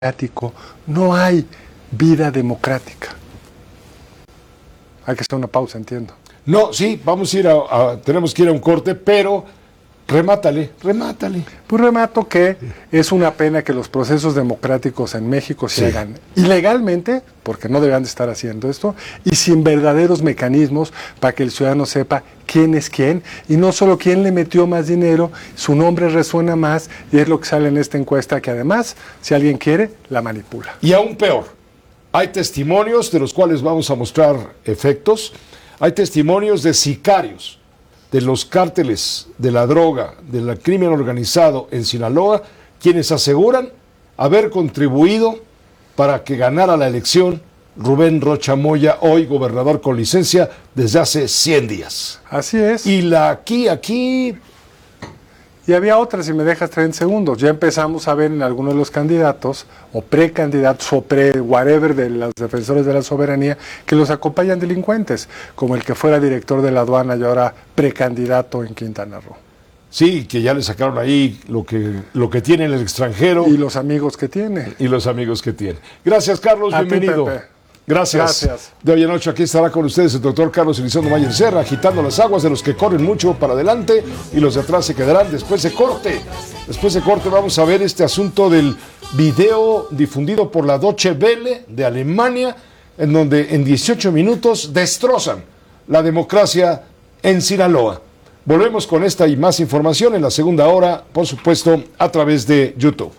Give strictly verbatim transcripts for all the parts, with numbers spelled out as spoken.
democrático, no hay vida democrática. Hay que hacer una pausa, entiendo. No, sí, vamos a ir a, a tenemos que ir a un corte, pero remátale, remátale. Pues remato que es una pena que los procesos democráticos en México se sí. hagan ilegalmente, porque no deberían de estar haciendo esto, y sin verdaderos mecanismos para que el ciudadano sepa quién es quién, y no solo quién le metió más dinero, su nombre resuena más, y es lo que sale en esta encuesta, que además, si alguien quiere, la manipula. Y aún peor, hay testimonios de los cuales vamos a mostrar efectos, hay testimonios de sicarios de los cárteles de la droga, del crimen organizado en Sinaloa, quienes aseguran haber contribuido para que ganara la elección Rubén Rocha Moya, hoy gobernador con licencia desde hace cien días. Así es. Y la aquí, aquí... Y había otras, si me dejas treinta segundos. Ya empezamos a ver en algunos de los candidatos, o precandidatos, o pre-whatever de los defensores de la soberanía, que los acompañan delincuentes, como el que fuera director de la aduana y ahora precandidato en Quintana Roo. Sí, que ya le sacaron ahí lo que, lo que tiene en el extranjero. Y los amigos que tiene. Y los amigos que tiene. Gracias, Carlos, a bienvenido. Ti, Pepe. Gracias. Gracias. De hoy en noche aquí estará con ustedes el doctor Carlos Elizondo Mayer Serra, agitando las aguas de los que corren mucho para adelante y los de atrás se quedarán después de corte. Después de corte vamos a ver este asunto del video difundido por la Deutsche Welle de Alemania, en donde en dieciocho minutos destrozan la democracia en Sinaloa. Volvemos con esta y más información en la segunda hora, por supuesto, a través de YouTube.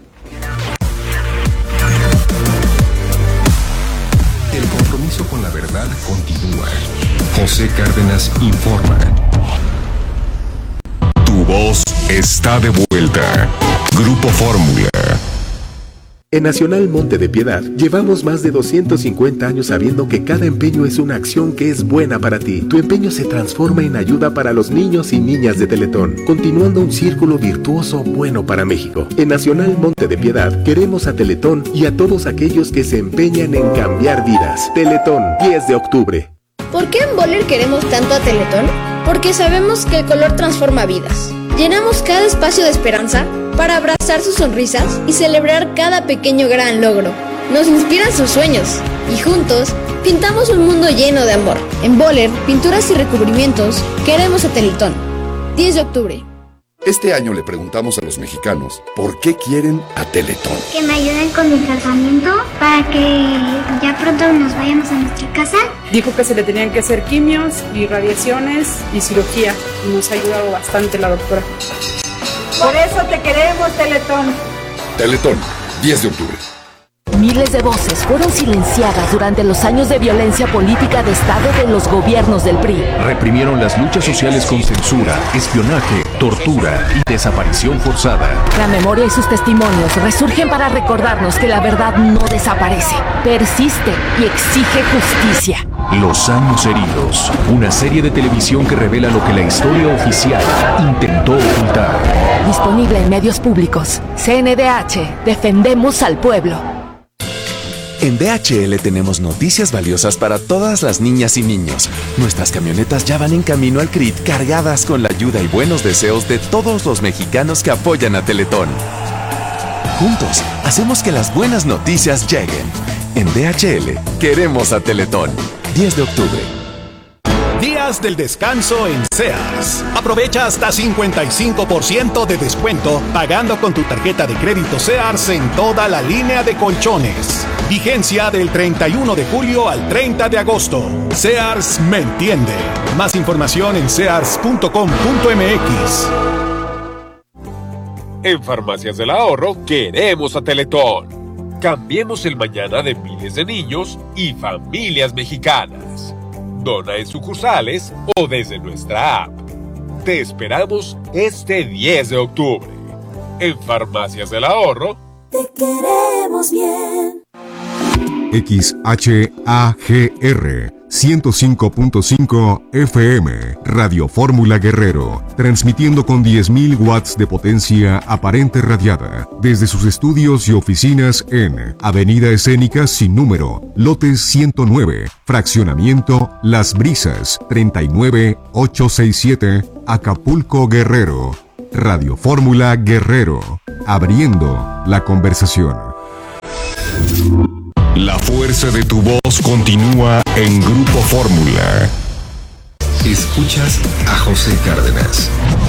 El compromiso con la verdad continúa. José Cárdenas informa. Tu voz está de vuelta. Grupo Fórmula. En Nacional Monte de Piedad, llevamos más de doscientos cincuenta años sabiendo que cada empeño es una acción que es buena para ti. Tu empeño se transforma en ayuda para los niños y niñas de Teletón, continuando un círculo virtuoso bueno para México. En Nacional Monte de Piedad, queremos a Teletón y a todos aquellos que se empeñan en cambiar vidas. Teletón, diez de octubre. ¿Por qué en Boller queremos tanto a Teletón? Porque sabemos que el color transforma vidas. Llenamos cada espacio de esperanza para abrazar sus sonrisas y celebrar cada pequeño gran logro. Nos inspiran sus sueños y juntos pintamos un mundo lleno de amor. En Boller, pinturas y recubrimientos, queremos a Teletón. diez de octubre. Este año le preguntamos a los mexicanos por qué quieren a Teletón. Que me ayuden con mi tratamiento para que ya pronto nos vayamos a nuestra casa. Dijo que se le tenían que hacer quimios y radiaciones y cirugía. Y nos ha ayudado bastante la doctora. Por eso te queremos, Teletón. Teletón, diez de octubre. Miles de voces fueron silenciadas durante los años de violencia política de Estado de los gobiernos del P R I. Reprimieron las luchas sociales con censura, espionaje, tortura y desaparición forzada. La memoria y sus testimonios resurgen para recordarnos que la verdad no desaparece, persiste y exige justicia. Los años heridos, una serie de televisión que revela lo que la historia oficial intentó ocultar. Disponible en medios públicos. C N D H, defendemos al pueblo. En D H L tenemos noticias valiosas para todas las niñas y niños. Nuestras camionetas ya van en camino al C R I T cargadas con la ayuda y buenos deseos de todos los mexicanos que apoyan a Teletón. Juntos, hacemos que las buenas noticias lleguen. En D H L, queremos a Teletón. diez de octubre. Días del descanso en Sears. Aprovecha hasta cincuenta y cinco por ciento de descuento pagando con tu tarjeta de crédito Sears en toda la línea de colchones. Vigencia del treinta y uno de julio al treinta de agosto. Sears me entiende. Más información en sears punto com punto m x. En Farmacias del Ahorro queremos a Teletón. Cambiemos el mañana de miles de niños y familias mexicanas. Dona en sucursales o desde nuestra app. Te esperamos este diez de octubre. En Farmacias del Ahorro. Te queremos bien. X H A G R ciento cinco punto cinco F M, Radio Fórmula Guerrero, transmitiendo con diez mil watts de potencia aparente radiada, desde sus estudios y oficinas en Avenida Escénica sin número, lote ciento nueve, fraccionamiento Las Brisas, treinta y nueve mil ochocientos sesenta y siete, Acapulco, Guerrero. Radio Fórmula Guerrero, abriendo la conversación. La fuerza de tu voz continúa en Grupo Fórmula. Escuchas a José Cárdenas.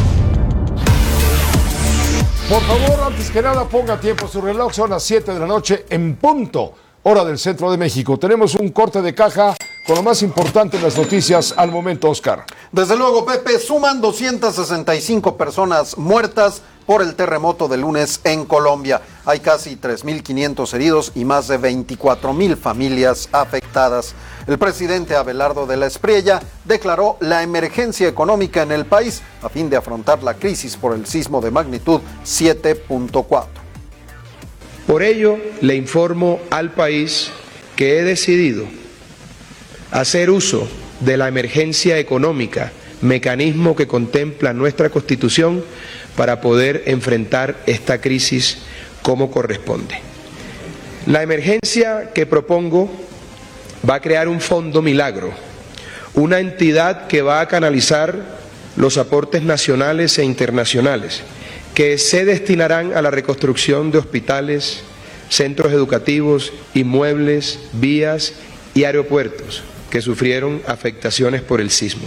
Por favor, antes que nada, ponga tiempo su reloj. Son las siete de la noche en punto, hora del centro de México. Tenemos un corte de caja con lo más importante en las noticias al momento, Oscar. Desde luego, Pepe, suman doscientas sesenta y cinco personas muertas por el terremoto de lunes en Colombia. Hay casi tres mil quinientos heridos y más de veinticuatro mil familias afectadas. El presidente Abelardo de la Espriella declaró la emergencia económica en el país a fin de afrontar la crisis por el sismo de magnitud siete punto cuatro. Por ello, le informo al país que he decidido hacer uso de la emergencia económica, mecanismo que contempla nuestra Constitución, para poder enfrentar esta crisis como corresponde. La emergencia que propongo va a crear un fondo milagro, una entidad que va a canalizar los aportes nacionales e internacionales, que se destinarán a la reconstrucción de hospitales, centros educativos, inmuebles, vías y aeropuertos que sufrieron afectaciones por el sismo.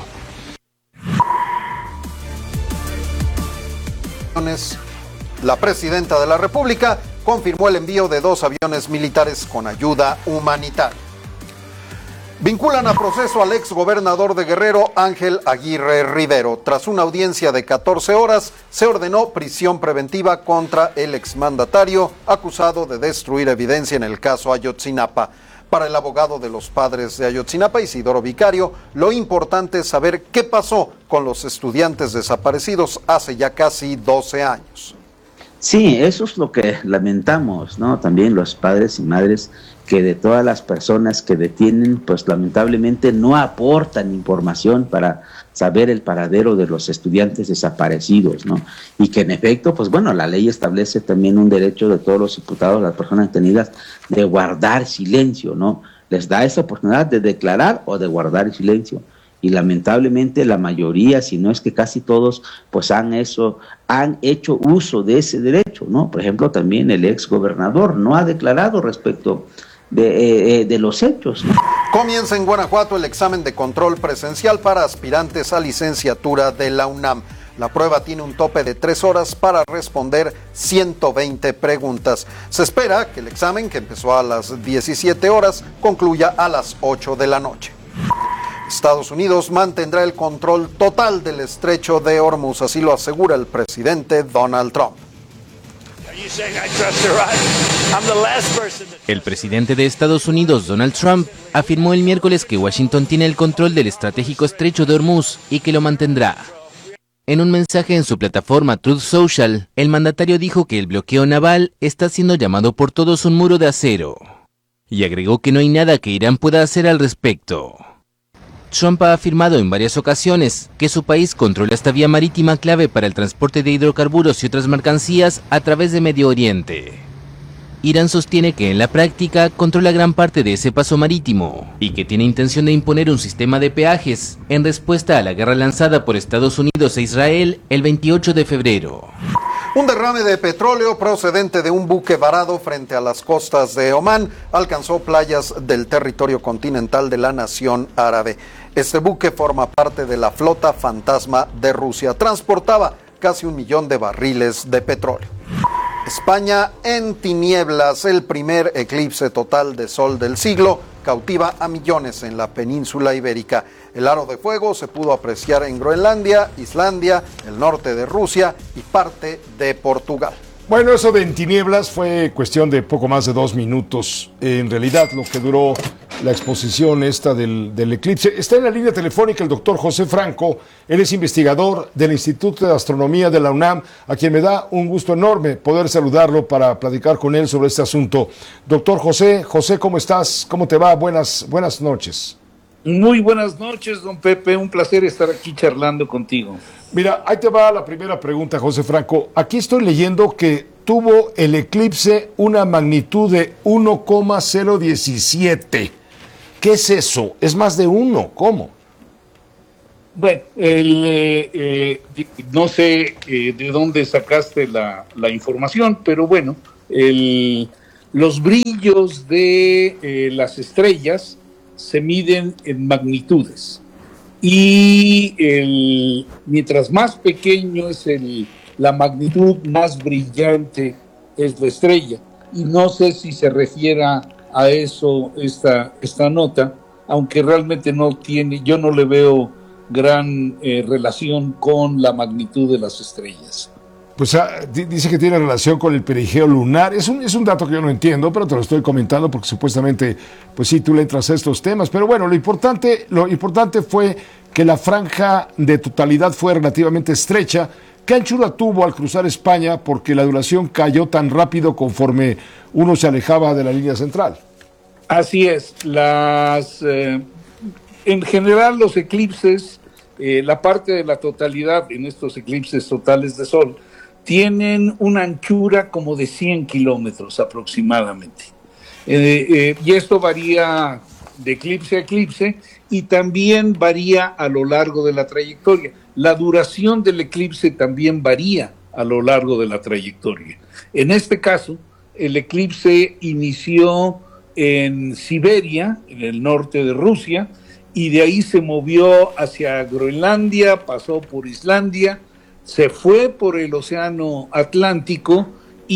La presidenta de la República confirmó el envío de dos aviones militares con ayuda humanitaria. Vinculan a proceso al exgobernador de Guerrero, Ángel Aguirre Rivero. Tras una audiencia de catorce horas, se ordenó prisión preventiva contra el exmandatario acusado de destruir evidencia en el caso Ayotzinapa. Para el abogado de los padres de Ayotzinapa, Isidoro Vicario, lo importante es saber qué pasó con los estudiantes desaparecidos hace ya casi doce años. Sí, eso es lo que lamentamos, ¿no? También los padres y madres que de todas las personas que detienen, pues lamentablemente no aportan información para saber el paradero de los estudiantes desaparecidos, ¿no? Y que en efecto, pues bueno, la ley establece también un derecho de todos los imputados, las personas detenidas, de guardar silencio, ¿no? Les da esa oportunidad de declarar o de guardar silencio. Y lamentablemente la mayoría, si no es que casi todos, pues han eso, han hecho uso de ese derecho, ¿no? Por ejemplo, también el ex gobernador no ha declarado respecto de, eh, de los hechos, ¿no? Comienza en Guanajuato el examen de control presencial para aspirantes a licenciatura de la UNAM. La prueba tiene un tope de tres horas para responder ciento veinte preguntas. Se espera que el examen, que empezó a las diecisiete horas, concluya a las ocho de la noche. Estados Unidos mantendrá el control total del estrecho de Hormuz, así lo asegura el presidente Donald Trump. El presidente de Estados Unidos, Donald Trump, afirmó el miércoles que Washington tiene el control del estratégico estrecho de Hormuz y que lo mantendrá. En un mensaje en su plataforma Truth Social, el mandatario dijo que el bloqueo naval está siendo llamado por todos un muro de acero, y agregó que no hay nada que Irán pueda hacer al respecto. Trump ha afirmado en varias ocasiones que su país controla esta vía marítima clave para el transporte de hidrocarburos y otras mercancías a través de Medio Oriente. Irán sostiene que en la práctica controla gran parte de ese paso marítimo y que tiene intención de imponer un sistema de peajes en respuesta a la guerra lanzada por Estados Unidos e Israel el veintiocho de febrero. Un derrame de petróleo procedente de un buque varado frente a las costas de Omán alcanzó playas del territorio continental de la nación árabe. Este buque forma parte de la flota fantasma de Rusia. Transportaba casi un millón de barriles de petróleo. España en tinieblas. El primer eclipse total de sol del siglo cautiva a millones en la península ibérica. El aro de fuego se pudo apreciar en Groenlandia, Islandia, el norte de Rusia y parte de Portugal. Bueno, eso de en tinieblas fue cuestión de poco más de dos minutos. En realidad, lo que duró la exposición esta del, del eclipse. Está en la línea telefónica el doctor José Franco. Él es investigador del Instituto de Astronomía de la UNAM, a quien me da un gusto enorme poder saludarlo para platicar con él sobre este asunto. Doctor José, José, ¿cómo estás? ¿Cómo te va? Buenas, buenas noches. Muy buenas noches, don Pepe. Un placer estar aquí charlando contigo. Mira, ahí te va la primera pregunta, José Franco. Aquí estoy leyendo que tuvo el eclipse una magnitud de uno coma cero diecisiete. ¿Qué es eso? Es más de uno. ¿Cómo? Bueno, el, eh, eh, no sé eh, de dónde sacaste la, la información, pero bueno, el, los brillos de eh, las estrellas se miden en magnitudes y el, mientras más pequeño es el, la magnitud, más brillante es la estrella. Y no sé si se refiera a eso esta, esta nota, aunque realmente no tiene, yo no le veo gran eh, relación con la magnitud de las estrellas. Pues ah, dice que tiene relación con el perigeo lunar. Es un, es un dato que yo no entiendo, pero te lo estoy comentando porque supuestamente, pues sí, tú le entras a estos temas. Pero bueno, lo importante, lo importante fue que la franja de totalidad fue relativamente estrecha. ¿Qué anchura tuvo al cruzar España? Porque la duración cayó tan rápido conforme uno se alejaba de la línea central. Así es. Las, eh, en general, los eclipses, eh, la parte de la totalidad en estos eclipses totales de sol, tienen una anchura como de cien kilómetros aproximadamente. Eh, eh, y esto varía de eclipse a eclipse y también varía a lo largo de la trayectoria. La duración del eclipse también varía a lo largo de la trayectoria. En este caso, el eclipse inició en Siberia, en el norte de Rusia, y de ahí se movió hacia Groenlandia, pasó por Islandia, se fue por el Océano Atlántico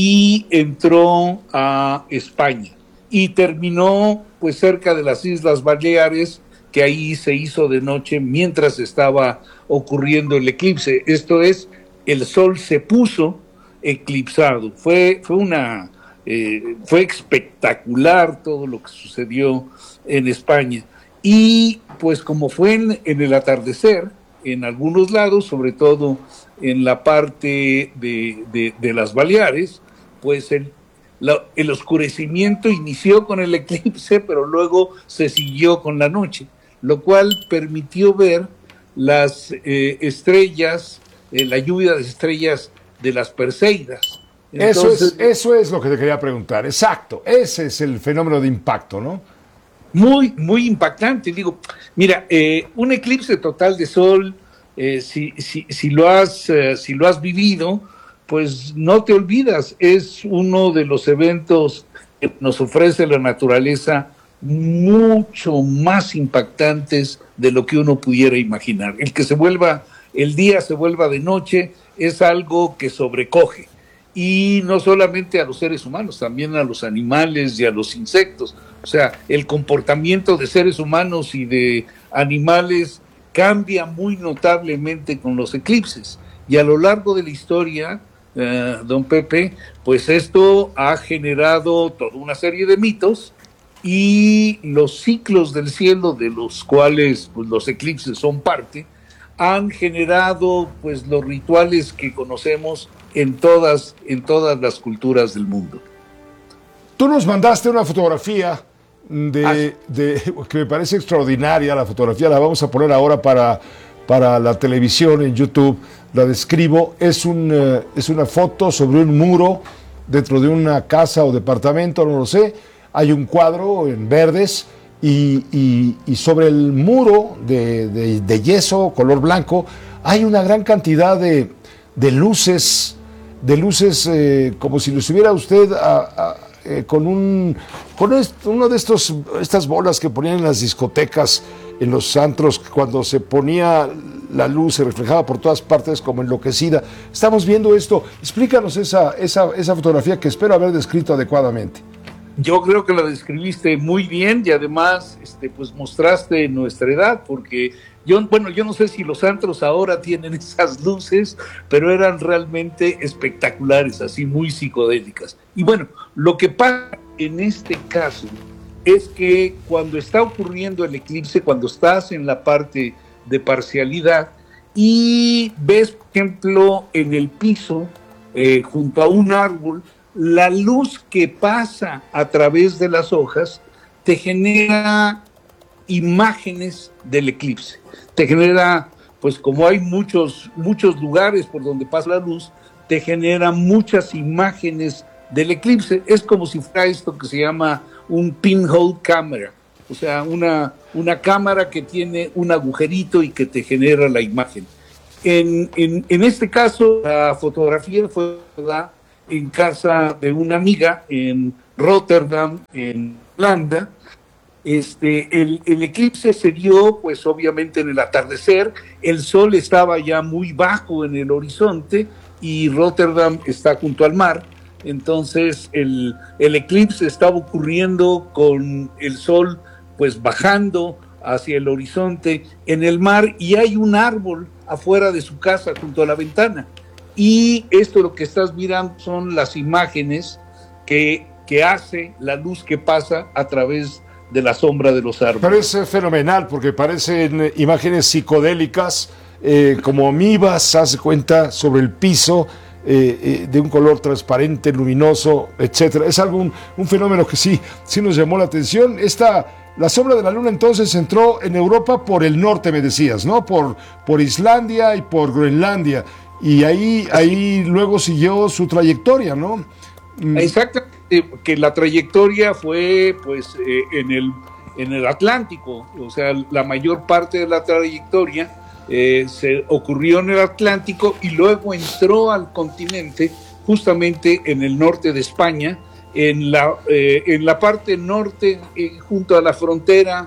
y entró a España. Y terminó pues cerca de las Islas Baleares, que ahí se hizo de noche mientras estaba ocurriendo el eclipse. Esto es, el sol se puso eclipsado. Fue, fue una, eh, fue espectacular todo lo que sucedió en España. Y pues como fue en, en el atardecer, en algunos lados, sobre todo en la parte de, de, de las Baleares, pues el, la, el oscurecimiento inició con el eclipse, pero luego se siguió con la noche, lo cual permitió ver las eh, estrellas, eh, la lluvia de estrellas de las Perseidas. Entonces, eso, es, eso es lo que te quería preguntar, exacto, ese es el fenómeno de impacto, ¿no? Muy, muy impactante. Digo, mira, eh, un eclipse total de sol, eh, si, si, si, lo has, eh, si lo has vivido, pues no te olvidas, es uno de los eventos que nos ofrece la naturaleza mucho más impactantes de lo que uno pudiera imaginar. El que se vuelva, el día se vuelva de noche, es algo que sobrecoge. Y no solamente a los seres humanos, también a los animales y a los insectos. O sea, el comportamiento de seres humanos y de animales cambia muy notablemente con los eclipses. Y a lo largo de la historia, eh, don Pepe, pues esto ha generado toda una serie de mitos y los ciclos del cielo, de los cuales pues, los eclipses son parte, han generado pues los rituales que conocemos en todas, en todas las culturas del mundo. Tú nos mandaste una fotografía de, de, que me parece extraordinaria. La fotografía la vamos a poner ahora para, para la televisión en YouTube. La describo. Es, un, uh, es una foto sobre un muro dentro de una casa o departamento, no lo sé. Hay un cuadro en verdes y, y, y sobre el muro de, de, de yeso, color blanco, hay una gran cantidad de, de luces, de luces eh, como si lo estuviera usted a, a, eh, con, un, con esto, uno de estos, estas bolas que ponían en las discotecas, en los antros, cuando se ponía la luz, se reflejaba por todas partes como enloquecida. Estamos viendo esto. Explícanos esa, esa, esa fotografía que espero haber descrito adecuadamente. Yo creo que la describiste muy bien y además este, pues mostraste nuestra edad, porque yo, bueno, yo no sé si los antros ahora tienen esas luces, pero eran realmente espectaculares, así muy psicodélicas. Y bueno, lo que pasa en este caso es que cuando está ocurriendo el eclipse, cuando estás en la parte de parcialidad y ves, por ejemplo, en el piso, eh, junto a un árbol, la luz que pasa a través de las hojas te genera imágenes del eclipse. Te genera, pues como hay muchos, muchos lugares por donde pasa la luz, te genera muchas imágenes del eclipse. Es como si fuera esto que se llama un pinhole camera, o sea, una, una cámara que tiene un agujerito y que te genera la imagen. En, en, en este caso, la fotografía fue, ¿verdad?, en casa de una amiga en Rotterdam, en Holanda. Este, el, el eclipse se dio, pues obviamente en el atardecer, el sol estaba ya muy bajo en el horizonte y Rotterdam está junto al mar, entonces el, el eclipse estaba ocurriendo con el sol pues bajando hacia el horizonte en el mar, y hay un árbol afuera de su casa junto a la ventana, y esto lo que estás mirando son las imágenes que, que hace la luz que pasa a través de la sombra de los árboles. Pero es eh, fenomenal, porque parecen eh, imágenes psicodélicas, eh, como amibas, haz de cuenta, sobre el piso, eh, eh, de un color transparente, luminoso, etcétera. Es algo, un, un fenómeno que sí, sí nos llamó la atención. Esta, la sombra de la luna entonces entró en Europa por el norte, me decías, ¿no? Por, por Islandia y por Groenlandia, y ahí, ahí luego siguió su trayectoria, ¿no? Exactamente, que la trayectoria fue pues eh, en el en el Atlántico, o sea, la mayor parte de la trayectoria eh, se ocurrió en el Atlántico y luego entró al continente justamente en el norte de España, en la eh, en la parte norte, eh, junto a la frontera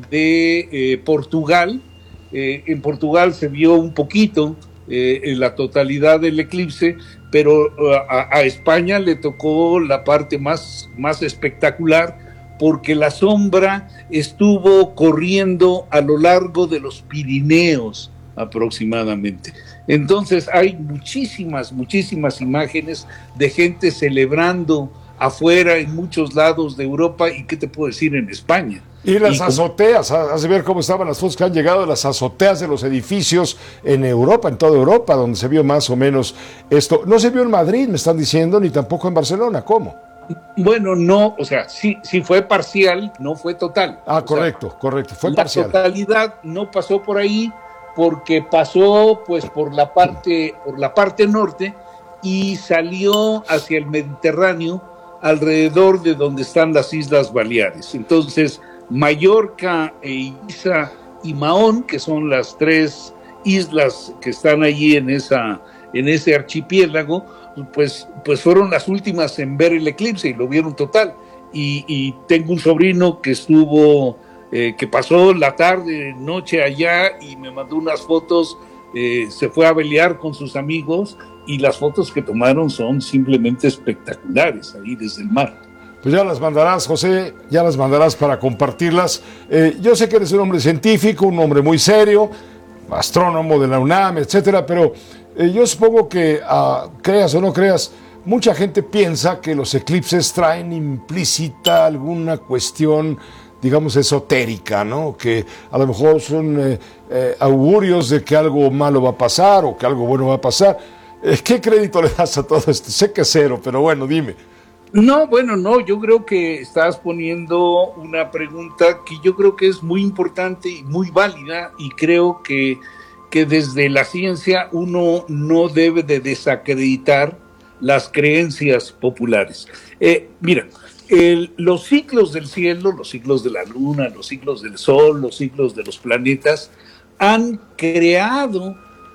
de eh, Portugal. Eh, en Portugal se vio un poquito eh, en la totalidad del eclipse, pero a, a España le tocó la parte más, más espectacular, porque la sombra estuvo corriendo a lo largo de los Pirineos aproximadamente. Entonces hay muchísimas, muchísimas imágenes de gente celebrando afuera en muchos lados de Europa, y qué te puedo decir, en España. Y las y azoteas, has de ver cómo estaban las fotos que han llegado de las azoteas de los edificios en Europa, en toda Europa, donde se vio más o menos esto. No se vio en Madrid, me están diciendo, ni tampoco en Barcelona. ¿Cómo? Bueno, no, o sea, sí, sí fue parcial, no fue total. Ah, o correcto, sea, correcto, fue la parcial. La totalidad no pasó por ahí, porque pasó pues por la parte, por la parte norte, y salió hacia el Mediterráneo, alrededor de donde están las Islas Baleares. Entonces, Mallorca, e Ibiza y Mahón, que son las tres islas que están allí en esa, en ese archipiélago, pues, pues fueron las últimas en ver el eclipse y lo vieron total. Y, y tengo un sobrino que estuvo, eh, que pasó la tarde, noche allá, y me mandó unas fotos. Eh, se fue a velear con sus amigos, y las fotos que tomaron son simplemente espectaculares ahí desde el mar. Pues ya las mandarás, José, ya las mandarás para compartirlas. Eh, yo sé que eres un hombre científico, un hombre muy serio, astrónomo de la UNAM, etcétera, pero eh, yo supongo que, uh, creas o no creas, mucha gente piensa que los eclipses traen implícita alguna cuestión, digamos, esotérica, ¿no? Que a lo mejor son eh, eh, augurios de que algo malo va a pasar o que algo bueno va a pasar. Eh, ¿Qué crédito le das a todo esto? Sé que es cero, pero bueno, dime. No, bueno, no, yo creo que estás poniendo una pregunta que yo creo que es muy importante y muy válida, y creo que, que desde la ciencia uno no debe de desacreditar las creencias populares. Eh, mira, el, los ciclos del cielo, los ciclos de la luna, los ciclos del sol, los ciclos de los planetas, han creado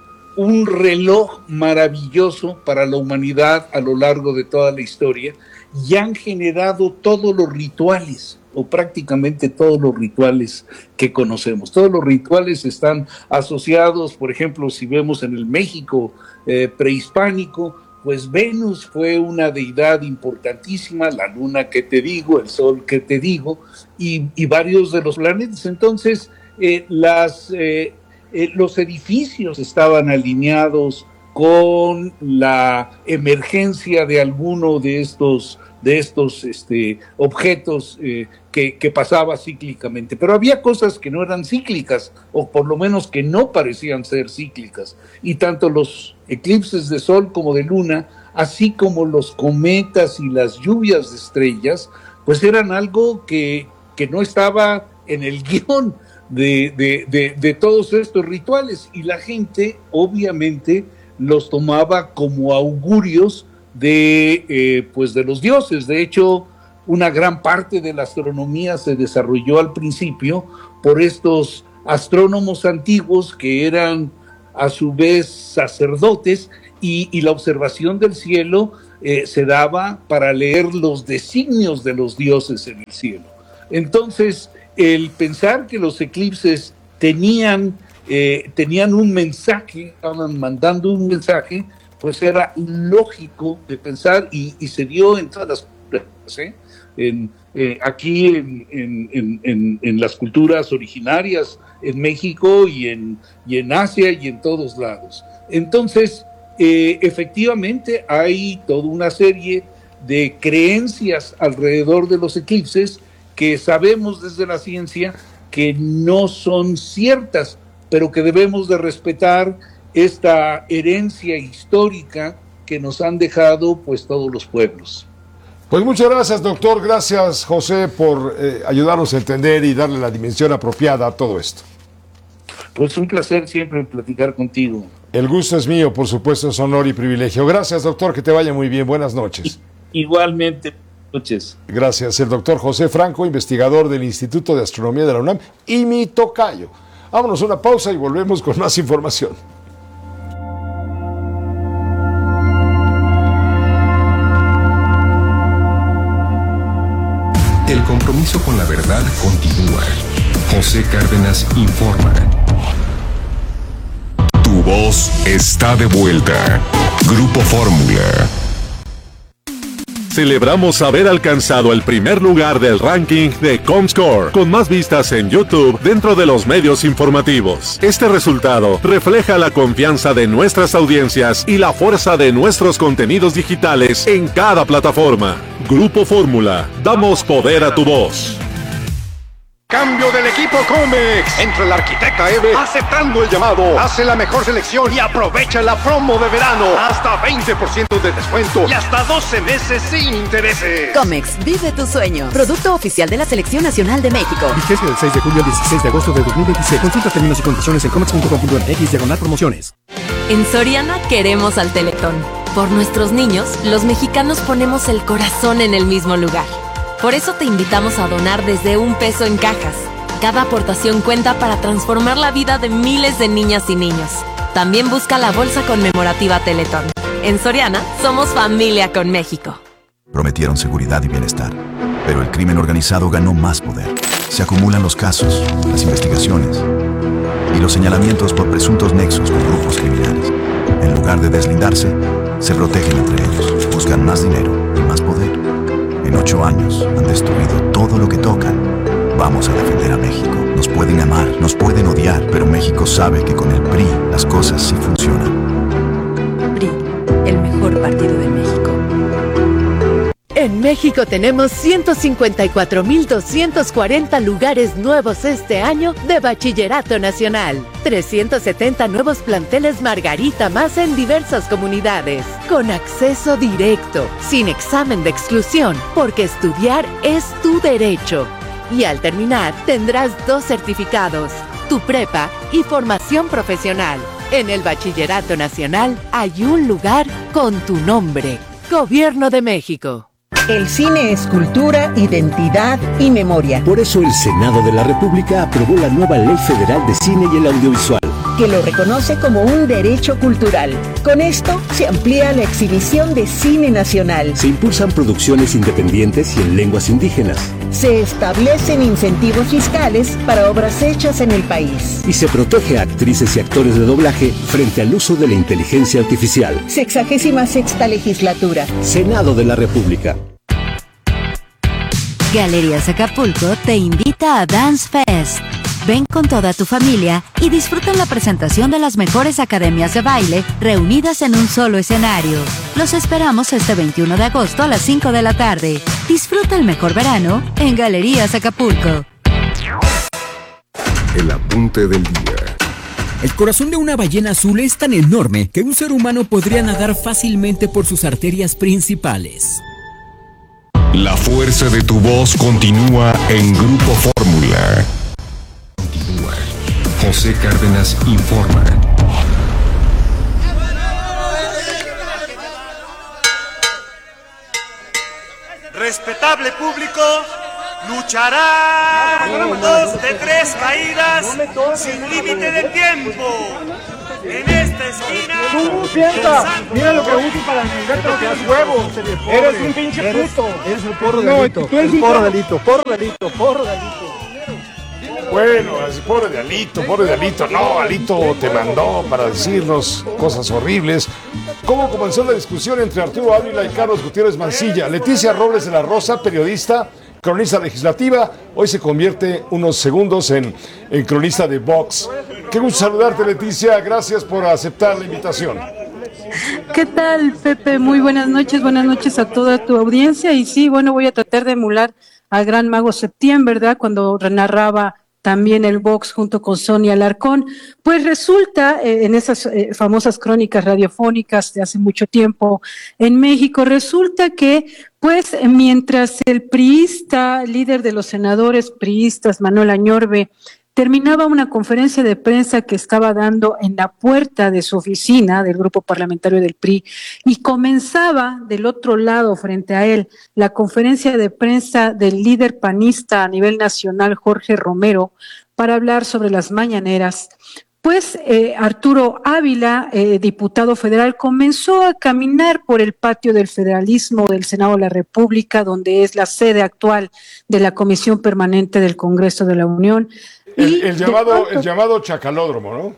un reloj maravilloso para la humanidad a lo largo de toda la historia, y han generado todos los rituales, o prácticamente todos los rituales que conocemos. Todos los rituales están asociados, por ejemplo, si vemos en el México eh, prehispánico, pues Venus fue una deidad importantísima, la luna que te digo, el sol que te digo, y, y varios de los planetas. Entonces, eh, las, eh, eh, los edificios estaban alineados con la emergencia de alguno de estos, de estos este, objetos eh, que, que pasaba cíclicamente. Pero había cosas que no eran cíclicas, o por lo menos que no parecían ser cíclicas. Y tanto los eclipses de sol como de luna, así como los cometas y las lluvias de estrellas, pues eran algo que, que no estaba en el guión de, de, de, de todos estos rituales. Y la gente, obviamente, los tomaba como augurios de, eh, pues de los dioses. De hecho, una gran parte de la astronomía se desarrolló al principio por estos astrónomos antiguos que eran a su vez sacerdotes, y, y la observación del cielo eh, se daba para leer los designios de los dioses en el cielo. Entonces, el pensar que los eclipses tenían, eh, tenían un mensaje, estaban mandando un mensaje, pues era lógico de pensar y, y se dio en todas las culturas, ¿eh? En, eh, aquí en, en, en, en, en las culturas originarias, en México y en, y en Asia y en todos lados. Entonces, eh, efectivamente hay toda una serie de creencias alrededor de los eclipses que sabemos desde la ciencia que no son ciertas, pero que debemos de respetar esta herencia histórica que nos han dejado pues todos los pueblos. Pues muchas gracias, doctor. Gracias, José, por eh, ayudarnos a entender y darle la dimensión apropiada a todo esto. Pues un placer siempre platicar contigo. El gusto es mío, por supuesto, es honor y privilegio. Gracias, doctor, que te vaya muy bien. Buenas noches. Igualmente, noches. Gracias, el doctor José Franco, investigador del Instituto de Astronomía de la UNAM y mi tocayo. Vámonos a una pausa y volvemos con más información. El compromiso con la verdad continúa. José Cárdenas informa. Tu voz está de vuelta. Grupo Fórmula. Celebramos haber alcanzado el primer lugar del ranking de Comscore, con más vistas en YouTube dentro de los medios informativos. Este resultado refleja la confianza de nuestras audiencias y la fuerza de nuestros contenidos digitales en cada plataforma. Grupo Fórmula, damos poder a tu voz. Cambio del equipo Comex. Entra el arquitecta Eve aceptando el llamado. Hace la mejor selección y aprovecha la promo de verano. Hasta veinte por ciento de descuento y hasta doce meses sin intereses. Comex, vive tu sueño. Producto oficial de la Selección Nacional de México. Vigencia del seis de julio al dieciséis de agosto de dos mil veintiséis. Consulta términos y condiciones en comex punto com punto m x diagonal promociones. En Soriana queremos al Teletón. Por nuestros niños, los mexicanos ponemos el corazón en el mismo lugar. Por eso te invitamos a donar desde un peso en cajas. Cada aportación cuenta para transformar la vida de miles de niñas y niños. También busca la bolsa conmemorativa Teletón. En Soriana, somos familia con México. Prometieron seguridad y bienestar, pero el crimen organizado ganó más poder. Se acumulan los casos, las investigaciones y los señalamientos por presuntos nexos con grupos criminales. En lugar de deslindarse, se protegen entre ellos, buscan más dinero y más poder. En ocho años han destruido todo lo que tocan. Vamos a defender a México. Nos pueden amar, nos pueden odiar, pero México sabe que con el P R I las cosas sí funcionan. P R I, el mejor partido de México. En México tenemos ciento cincuenta y cuatro mil doscientos cuarenta lugares nuevos este año de Bachillerato Nacional. trescientos setenta nuevos planteles Margarita más en diversas comunidades. Con acceso directo, sin examen de exclusión, porque estudiar es tu derecho. Y al terminar tendrás dos certificados, tu prepa y formación profesional. En el Bachillerato Nacional hay un lugar con tu nombre. Gobierno de México. El cine es cultura, identidad y memoria. Por eso el Senado de la República aprobó la nueva Ley Federal de Cine y el Audiovisual, que lo reconoce como un derecho cultural. Con esto se amplía la exhibición de cine nacional. Se impulsan producciones independientes y en lenguas indígenas. Se establecen incentivos fiscales para obras hechas en el país. Y se protege a actrices y actores de doblaje frente al uso de la inteligencia artificial. Sexagésima sexta legislatura. Senado de la República. Galerías Acapulco te invita a Dance Fest. Ven con toda tu familia y disfruta la presentación de las mejores academias de baile reunidas en un solo escenario. Los esperamos este veintiuno de agosto a las cinco de la tarde. Disfruta el mejor verano en Galerías Acapulco. El apunte del día. El corazón de una ballena azul es tan enorme que un ser humano podría nadar fácilmente por sus arterias principales. La fuerza de tu voz continúa en Grupo Fórmula. Continúa. José Cárdenas informa. Respetable público, luchará dos de tres caídas sin límite de tiempo. En esta esquina. Tú piensa, mira lo que uso para venderte los días huevos. Eres un pinche puto. Eres el porro de No, Alito. tú eres El un porro porro. de Alito. Porro de Alito. Porro de Alito. Bueno, así, pobre de Alito, pobre de Alito. No, Alito te mandó para decirnos cosas horribles. ¿Cómo comenzó la discusión entre Arturo Ávila y Carlos Gutiérrez Mancilla? Leticia Robles de la Rosa, periodista, cronista legislativa, hoy se convierte unos segundos en, en cronista de Vox. Qué gusto saludarte, Leticia. Gracias por aceptar la invitación. ¿Qué tal, Pepe? Muy buenas noches, buenas noches a toda tu audiencia. Y sí, bueno, voy a tratar de emular al gran mago Septién, ¿verdad? Cuando narraba también el Vox junto con Sonia Alarcón. Pues resulta, eh, en esas eh, famosas crónicas radiofónicas de hace mucho tiempo en México, resulta que, pues, mientras el priista, líder de los senadores priistas, Manuel Añorbe, terminaba una conferencia de prensa que estaba dando en la puerta de su oficina del grupo parlamentario del P R I y comenzaba del otro lado frente a él la conferencia de prensa del líder panista a nivel nacional Jorge Romero para hablar sobre las mañaneras, pues eh, Arturo Ávila, eh, diputado federal, comenzó a caminar por el patio del federalismo del Senado de la República, donde es la sede actual de la Comisión Permanente del Congreso de la Unión. El, el, llamado, pronto, el llamado chacalódromo, ¿no?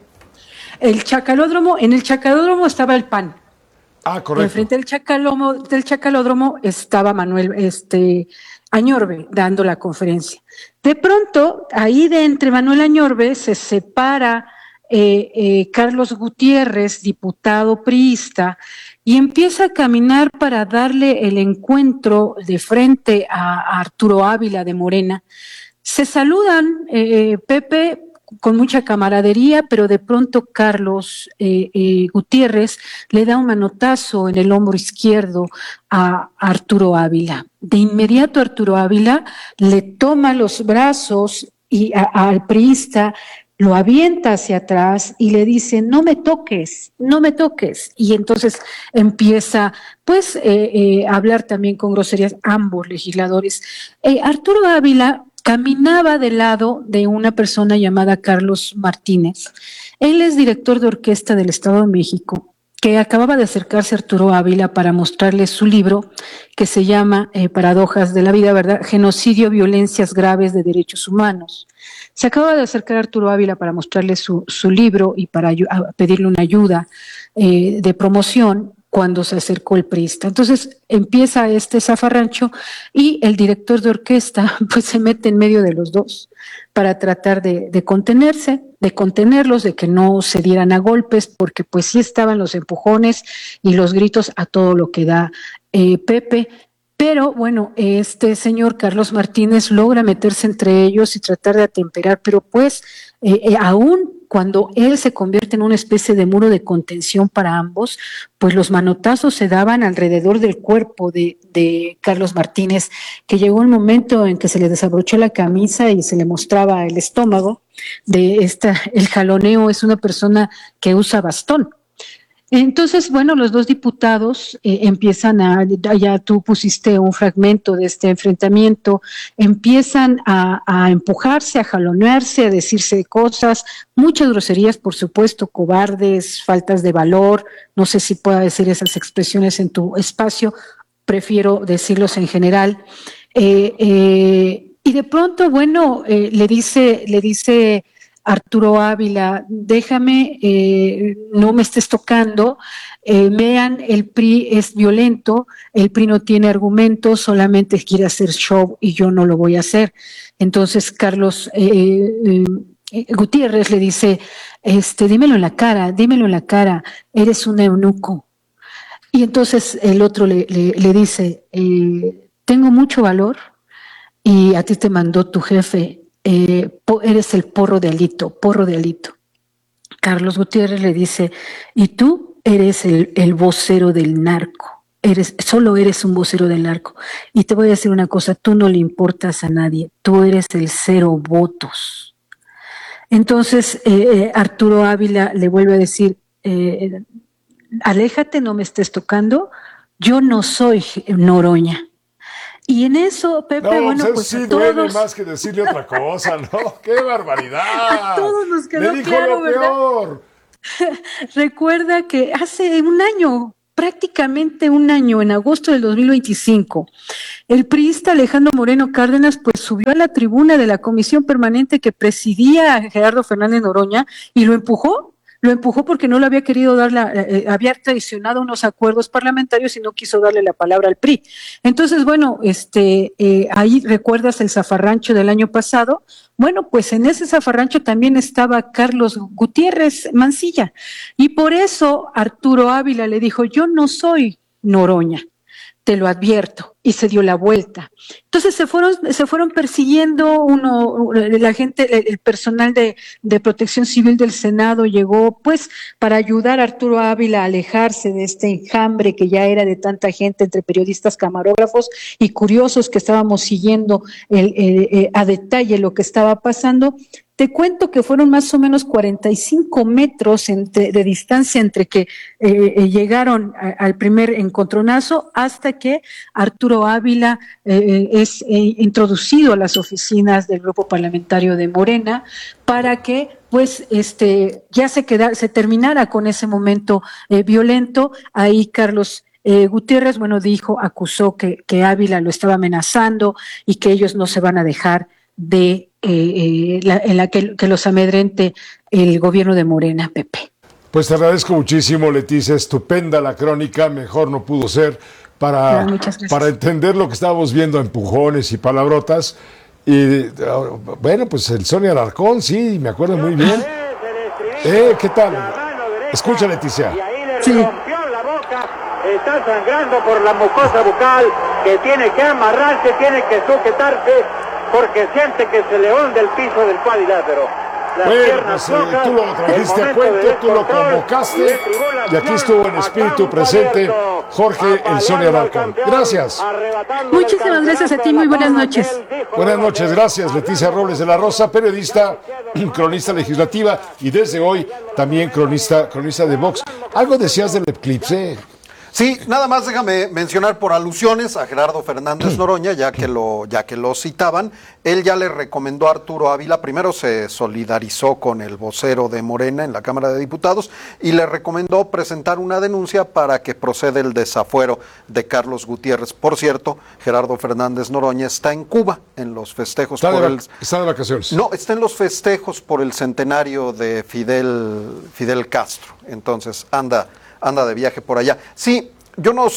El chacalódromo, en el chacalódromo estaba el P A N. Ah, correcto. Enfrente del chacalódromo, del chacalódromo estaba Manuel este, Añorbe dando la conferencia. De pronto, ahí de entre Manuel Añorbe se separa eh, eh, Carlos Gutiérrez, diputado priista, y empieza a caminar para darle el encuentro de frente a, a Arturo Ávila de Morena. Se saludan, eh, Pepe, con mucha camaradería, pero de pronto Carlos eh, eh, Gutiérrez le da un manotazo en el hombro izquierdo a Arturo Ávila. De inmediato Arturo Ávila le toma los brazos y a, a, al priista lo avienta hacia atrás y le dice, no me toques, no me toques. Y entonces empieza, pues, eh, eh, a hablar también con groserías ambos legisladores. Eh, Arturo Ávila caminaba del lado de una persona llamada Carlos Martínez. Él es director de orquesta del Estado de México, que acababa de acercarse a Arturo Ávila para mostrarle su libro, que se llama eh, Paradojas de la Vida, ¿verdad? Genocidio, violencias graves de derechos humanos. Se acaba de acercar a Arturo Ávila para mostrarle su, su libro y para pedirle una ayuda eh, de promoción, cuando se acercó el priista. Entonces empieza este zafarrancho y el director de orquesta pues se mete en medio de los dos para tratar de, de contenerse, de contenerlos, de que no se dieran a golpes, porque pues sí estaban los empujones y los gritos a todo lo que da eh, Pepe. Pero bueno, este señor Carlos Martínez logra meterse entre ellos y tratar de atemperar, pero pues eh, eh, aún cuando él se convierte en una especie de muro de contención para ambos, pues los manotazos se daban alrededor del cuerpo de, de Carlos Martínez, que llegó un momento en que se le desabrochó la camisa y se le mostraba el estómago. De esta, el jaloneo es una persona que usa bastón. Entonces, bueno, los dos diputados eh, empiezan a, ya tú pusiste un fragmento de este enfrentamiento, empiezan a, a empujarse, a jalonearse, a decirse cosas, muchas groserías, por supuesto, cobardes, faltas de valor, no sé si pueda decir esas expresiones en tu espacio, prefiero decirlos en general. Eh, eh, y de pronto, bueno, eh, le dice, le dice Arturo Ávila, déjame, eh, no me estés tocando, eh, vean, el P R I es violento, el P R I no tiene argumentos, solamente quiere hacer show y yo no lo voy a hacer. Entonces Carlos eh, eh, Gutiérrez le dice, este, dímelo en la cara, dímelo en la cara, eres un eunuco. Y entonces el otro le, le, le dice, eh, tengo mucho valor y a ti te mandó tu jefe, Eh, eres el porro de Alito, porro de Alito. Carlos Gutiérrez le dice, y tú eres el, el vocero del narco, eres, solo eres un vocero del narco. Y te voy a decir una cosa, tú no le importas a nadie, tú eres el cero votos. Entonces eh, Arturo Ávila le vuelve a decir, eh, aléjate, no me estés tocando, yo no soy Noroña. Y en eso, Pepe, no, bueno, pues, pues sí a duele todos... más que decirle otra cosa, ¿no? ¡Qué barbaridad! A todos nos quedó Le dijo claro, lo ¿verdad? peor. recuerda que hace un año, prácticamente un año, en agosto del dos mil veinticinco, el priista Alejandro Moreno Cárdenas pues subió a la tribuna de la comisión permanente que presidía Gerardo Fernández Noroña y lo empujó. Lo empujó porque no le había querido dar la, eh, había traicionado unos acuerdos parlamentarios y no quiso darle la palabra al P R I. Entonces, bueno, este, eh, ahí recuerdas el zafarrancho del año pasado. Bueno, pues en ese zafarrancho también estaba Carlos Gutiérrez Mancilla. Y por eso Arturo Ávila le dijo, yo no soy Noroña, te lo advierto, y se dio la vuelta. Entonces se fueron, se fueron persiguiendo uno, la gente, el personal de, de Protección Civil del Senado llegó, pues, para ayudar a Arturo Ávila a alejarse de este enjambre que ya era de tanta gente entre periodistas, camarógrafos y curiosos que estábamos siguiendo el, el, el, a detalle lo que estaba pasando. Te cuento que fueron más o menos cuarenta y cinco metros entre, de distancia entre que eh, eh, llegaron a, al primer encontronazo hasta que Arturo Ávila eh, es eh, introducido a las oficinas del grupo parlamentario de Morena para que pues este ya se queda, se terminara con ese momento eh, violento. Ahí Carlos eh, Gutiérrez, bueno, dijo, acusó que, que Ávila lo estaba amenazando y que ellos no se van a dejar de eh, eh, la, en la que, que los amedrente el gobierno de Morena, Pepe. Pues te agradezco muchísimo, Leticia, estupenda la crónica, mejor no pudo ser para, para entender lo que estábamos viendo, empujones y palabrotas. Y bueno, pues el Sonia Alarcón, sí, me acuerdo muy bien. Eh, ¿qué tal? Escucha, Leticia. Sí. Está sangrando por la mucosa bucal, que tiene que amarrarse, tiene que sujetarse, porque siente que se le hunde el piso del cuadrilátero. Las bueno, pues, eh, tú lo trajiste a cuento, tú lo convocaste, y aquí estuvo en espíritu presente Jorge El Sonia Alarcón. Gracias. Muchísimas gracias a ti, muy buenas noches. Buenas noches, gracias. Leticia Robles de la Rosa, periodista, cronista legislativa y desde hoy también cronista, cronista de Vox. ¿Algo decías del eclipse? Sí, nada más déjame mencionar por alusiones a Gerardo Fernández Noroña, ya que lo, ya que lo citaban. Él ya le recomendó a Arturo Ávila, primero se solidarizó con el vocero de Morena en la Cámara de Diputados y le recomendó presentar una denuncia para que proceda el desafuero de Carlos Gutiérrez. Por cierto, Gerardo Fernández Noroña está en Cuba en los festejos. Está, por de, el, está de vacaciones. No, está en los festejos por el centenario de Fidel, Fidel Castro. Entonces anda... anda de viaje por allá. Sí, yo no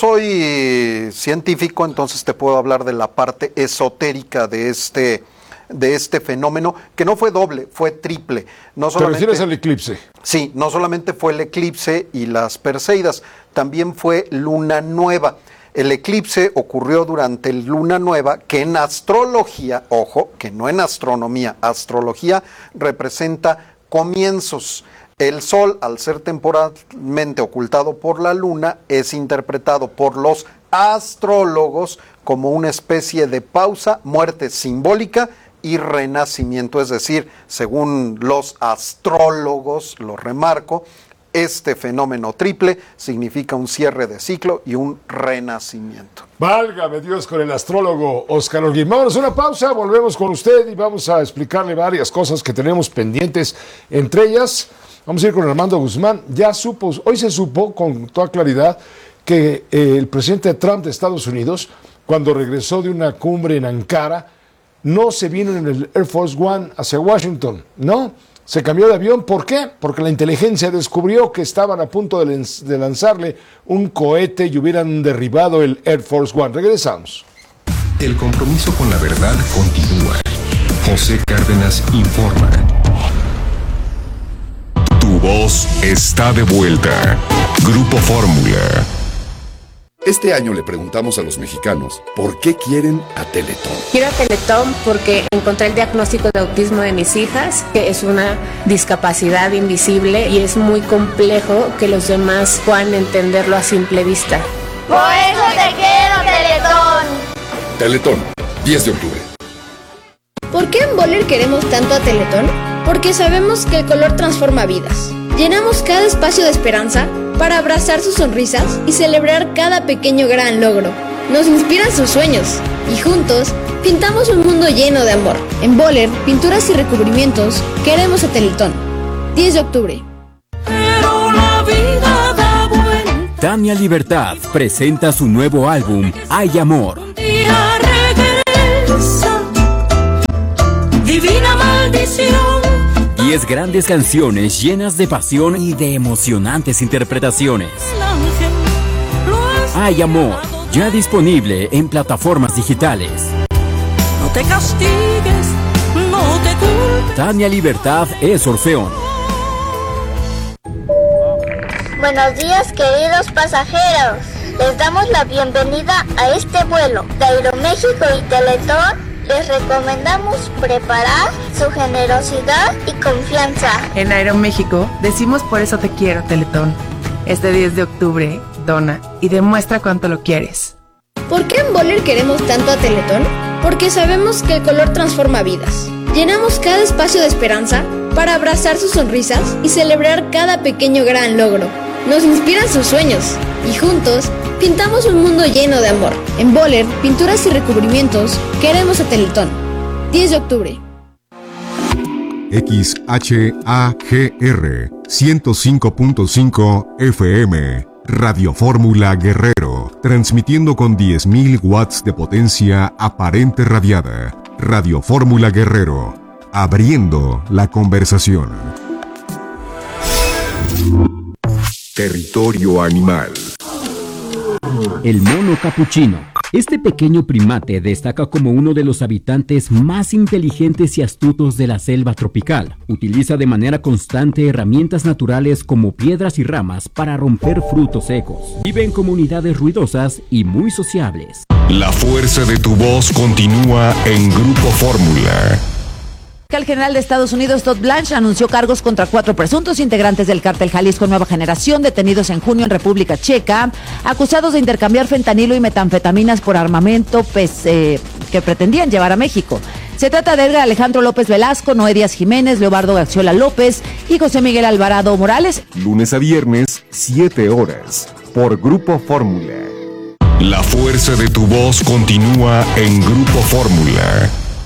soy científico, entonces te puedo hablar de la parte esotérica de este, de este fenómeno, que no fue doble, fue triple. No solamente, ¿te refieres al eclipse? Sí, no solamente fue el eclipse y las Perseidas, también fue luna nueva. El eclipse ocurrió durante el luna nueva, que en astrología, ojo, que no en astronomía, astrología representa comienzos. El sol, al ser temporalmente ocultado por la luna, es interpretado por los astrólogos como una especie de pausa, muerte simbólica y renacimiento. Es decir, según los astrólogos, lo remarco, este fenómeno triple significa un cierre de ciclo y un renacimiento. Válgame Dios con el astrólogo Óscar Holguín. Vámonos a una pausa, volvemos con usted y vamos a explicarle varias cosas que tenemos pendientes, entre ellas... Vamos a ir con Armando Guzmán. Ya supo, hoy se supo con toda claridad que eh, el presidente Trump de Estados Unidos, cuando regresó de una cumbre en Ankara, no se vino en el Air Force One hacia Washington, no, se cambió de avión. ¿Por qué? Porque la inteligencia descubrió que estaban a punto de, lanz- de lanzarle un cohete y hubieran derribado el Air Force One. Regresamos. El compromiso con la verdad continúa. José Cárdenas informa. Tu voz está de vuelta. Grupo Fórmula. Este año le preguntamos a los mexicanos por qué quieren a Teletón. Quiero a Teletón porque encontré el diagnóstico de autismo de mis hijas, que es una discapacidad invisible y es muy complejo que los demás puedan entenderlo a simple vista. Por eso te quiero, Teletón. Teletón, diez de octubre. ¿Por qué en Boller queremos tanto a Teletón? Porque sabemos que el color transforma vidas. Llenamos cada espacio de esperanza para abrazar sus sonrisas y celebrar cada pequeño gran logro. Nos inspiran sus sueños y juntos pintamos un mundo lleno de amor. En Boller, pinturas y recubrimientos, queremos a Teletón. diez de octubre. Tania Libertad presenta su nuevo álbum, Hay Amor. Divina maldición. Diez grandes canciones llenas de pasión y de emocionantes interpretaciones. Hay Amor, ya disponible en plataformas digitales. No te castigues, no te culpes. Tania Libertad es Orfeón. Buenos días, queridos pasajeros. Les damos la bienvenida a este vuelo de Aeroméxico y Teletón. Les recomendamos preparar su generosidad y confianza. En Aeroméxico decimos por eso te quiero, Teletón. Este diez de octubre, dona y demuestra cuánto lo quieres. ¿Por qué en Boller queremos tanto a Teletón? Porque sabemos que el color transforma vidas. Llenamos cada espacio de esperanza para abrazar sus sonrisas y celebrar cada pequeño gran logro. Nos inspiran sus sueños y juntos pintamos un mundo lleno de amor. En Boller, pinturas y recubrimientos, queremos a Teletón. diez de octubre. X H A G R ciento cinco punto cinco F M Radio Fórmula Guerrero, transmitiendo con diez mil watts de potencia aparente radiada. Radio Fórmula Guerrero, abriendo la conversación. Territorio animal. El mono capuchino. Este pequeño primate destaca como uno de los habitantes más inteligentes y astutos de la selva tropical. Utiliza de manera constante herramientas naturales como piedras y ramas para romper frutos secos. Vive en comunidades ruidosas y muy sociables. La fuerza de tu voz continúa en Grupo Fórmula. El general de Estados Unidos, Todd Blanche, anunció cargos contra cuatro presuntos integrantes del cártel Jalisco Nueva Generación, detenidos en junio en República Checa, acusados de intercambiar fentanilo y metanfetaminas por armamento pues, eh, que pretendían llevar a México. Se trata de Edgar Alejandro López Velasco, Noé Díaz Jiménez, Leobardo Gaxiola López y José Miguel Alvarado Morales. Lunes a viernes, siete horas, por Grupo Fórmula. La fuerza de tu voz continúa en Grupo Fórmula.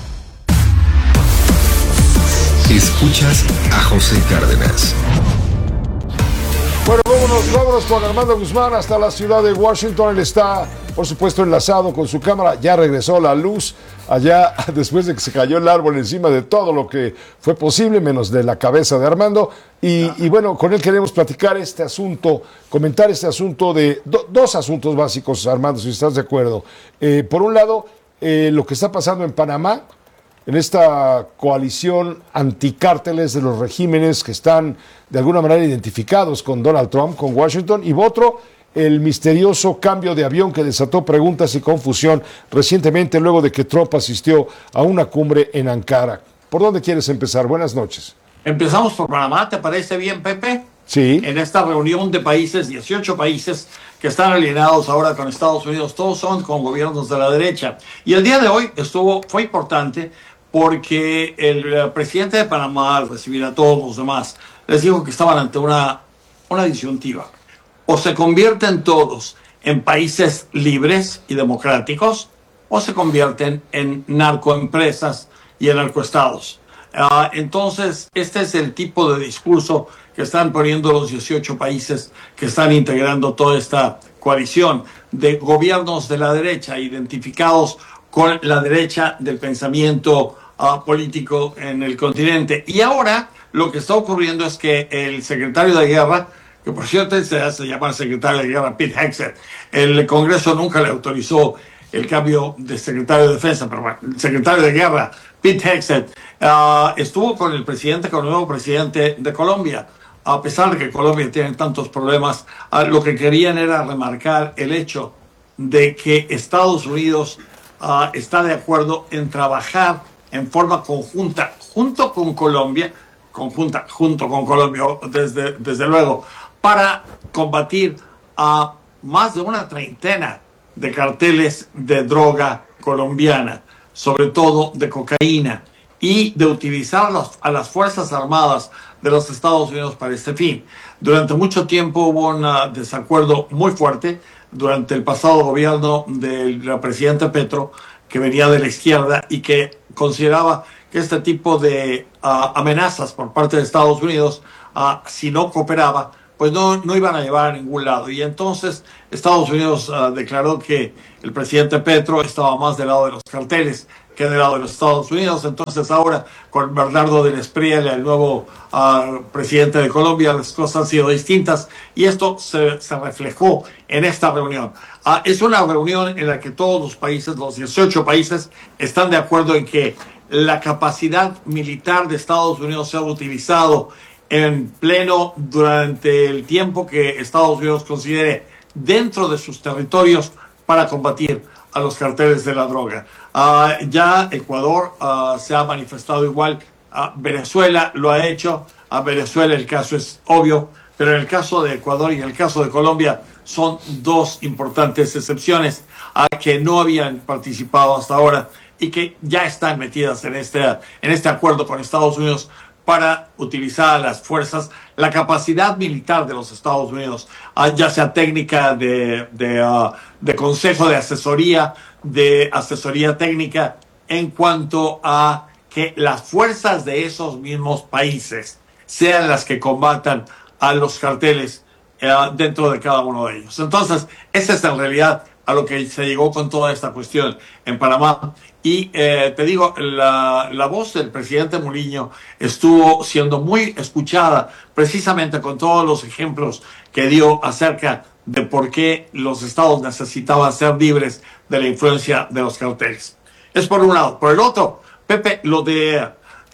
Escuchas a José Cárdenas. Bueno, vámonos, vámonos con Armando Guzmán hasta la ciudad de Washington. Él está, por supuesto, enlazado con su cámara. Ya regresó la luz allá después de que se cayó el árbol encima de todo lo que fue posible, menos de la cabeza de Armando. Y, y bueno, con él queremos platicar este asunto, comentar este asunto de do, dos asuntos básicos, Armando, si estás de acuerdo. Eh, por un lado, eh, lo que está pasando en Panamá, en esta coalición anticárteles de los regímenes que están de alguna manera identificados con Donald Trump, con Washington, y otro, el misterioso cambio de avión que desató preguntas y confusión recientemente luego de que Trump asistió a una cumbre en Ankara. ¿Por dónde quieres empezar? Buenas noches. Empezamos por Panamá, ¿te parece bien, Pepe? Sí. En esta reunión de países, dieciocho países que están alineados ahora con Estados Unidos, todos son con gobiernos de la derecha. Y el día de hoy estuvo, fue importante porque el presidente de Panamá, al recibir a todos los demás, les dijo que estaban ante una, una disyuntiva. O se convierten todos en países libres y democráticos, o se convierten en narcoempresas y en narcoestados. Uh, entonces, este es el tipo de discurso que están poniendo los dieciocho países que están integrando toda esta coalición de gobiernos de la derecha, identificados con la derecha del pensamiento Uh, político en el continente. Y ahora lo que está ocurriendo es que el secretario de Guerra, que por cierto se hace llamar secretario de Guerra, Pete Hegseth, el Congreso nunca le autorizó el cambio de secretario de Defensa, pero bueno, el secretario de Guerra, Pete Hegseth, uh, estuvo con el presidente, con el nuevo presidente de Colombia. A pesar de que Colombia tiene tantos problemas, uh, lo que querían era remarcar el hecho de que Estados Unidos uh, está de acuerdo en trabajar en forma conjunta, junto con Colombia, conjunta, junto con Colombia, desde, desde luego, para combatir a más de una treintena de carteles de droga colombiana, sobre todo de cocaína, y de utilizar los, a las Fuerzas Armadas de los Estados Unidos para este fin. Durante mucho tiempo hubo un uh, desacuerdo muy fuerte durante el pasado gobierno del presidente Petro, que venía de la izquierda y que consideraba que este tipo de uh, amenazas por parte de Estados Unidos, uh, si no cooperaba, pues no, no iban a llevar a ningún lado. Y entonces Estados Unidos uh, declaró que el presidente Petro estaba más del lado de los carteles que del lado de los Estados Unidos. Entonces ahora con Bernardo del Espriella, el nuevo uh, presidente de Colombia, las cosas han sido distintas y esto se, se reflejó en esta reunión. Uh, es una reunión en la que todos los países, los dieciocho países, están de acuerdo en que la capacidad militar de Estados Unidos se ha utilizado en pleno durante el tiempo que Estados Unidos considere dentro de sus territorios para combatir a los carteles de la droga. Uh, ya Ecuador uh, se ha manifestado igual, uh, Venezuela lo ha hecho, a Venezuela el caso es obvio, pero en el caso de Ecuador y en el caso de Colombia son dos importantes excepciones a uh, que no habían participado hasta ahora y que ya están metidas en este, en este acuerdo con Estados Unidos para utilizar las fuerzas, la capacidad militar de los Estados Unidos, uh, ya sea técnica de, de, uh, de consejo, de asesoría, de asesoría técnica, en cuanto a que las fuerzas de esos mismos países sean las que combatan a los carteles uh, dentro de cada uno de ellos. Entonces, esa es en realidad a lo que se llegó con toda esta cuestión en Panamá. Y eh, te digo, la, la voz del presidente Murillo estuvo siendo muy escuchada precisamente con todos los ejemplos que dio acerca de por qué los estados necesitaban ser libres de la influencia de los carteles. Es por un lado. Por el otro, Pepe, lo de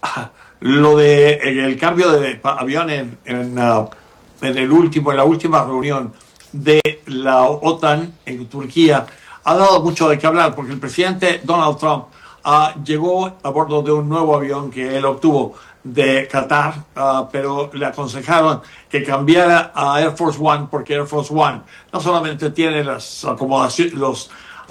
lo de el cambio de avión en, en, uh, en el último, en la última reunión de la OTAN en Turquía ha dado mucho de qué hablar, porque el presidente Donald Trump uh, llegó a bordo de un nuevo avión que él obtuvo de Qatar, uh, pero le aconsejaron que cambiara a Air Force One, porque Air Force One no solamente tiene las acomodaciones, los,